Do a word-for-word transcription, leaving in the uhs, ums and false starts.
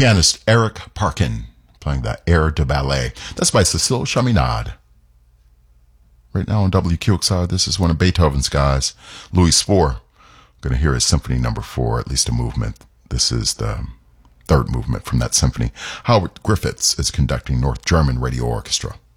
pianist Eric Parkin playing the Air de Ballet. That's by Cécile Chaminade. Right now on W Q X R, this is one of Beethoven's guys, Louis Spohr. Going to hear his Symphony Number Four, at least a movement. This is the third movement from that symphony. Howard Griffiths is conducting North German Radio Orchestra.